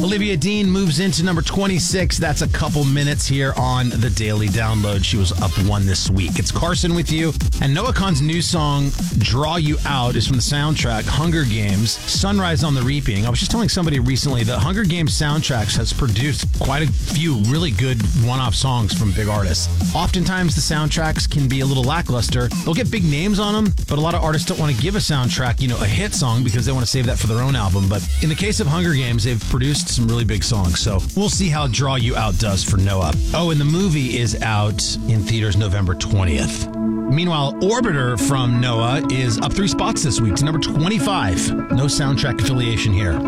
Olivia Dean moves into number 26. That's a couple minutes here on the Daily Download. She was up one this week. It's Carson with you. And Noah Kahan's new song, Draw You Out, is from the soundtrack Hunger Games, Sunrise on the Reaping. I was just telling somebody recently that Hunger Games soundtracks has produced quite a few really good one-off songs from big artists. Oftentimes the soundtracks can be a little lackluster. They'll get big names on them, but a lot of artists don't want to give a soundtrack, a hit song because they want to save that for their own album. But in the case of Hunger Games, they've produced some really big songs. So we'll see how Draw You Out does for Noah. Oh, and the movie is out in theaters November 20th. Meanwhile, Orbiter from Noah is up 3 spots this week to number 25. No soundtrack affiliation here.